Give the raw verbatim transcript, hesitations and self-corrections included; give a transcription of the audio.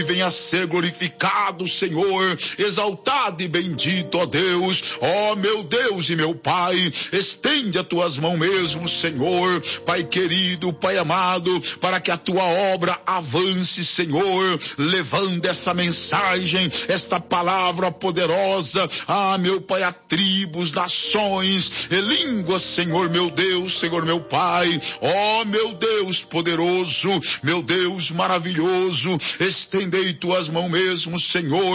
venha ser glorificado, Senhor, exaltado e bendito, ó Deus, ó meu Deus e meu Pai, estende as tuas mãos mesmo, Senhor, Pai querido, Pai amado, para que a tua obra avance, Senhor, levando essa mensagem, esta palavra poderosa, ah, meu Pai, a tribos, nações e línguas, Senhor, meu Deus, Senhor, meu Pai, ó meu Deus poderoso, meu Deus maravilhoso, estendei tuas mãos mesmo, Senhor,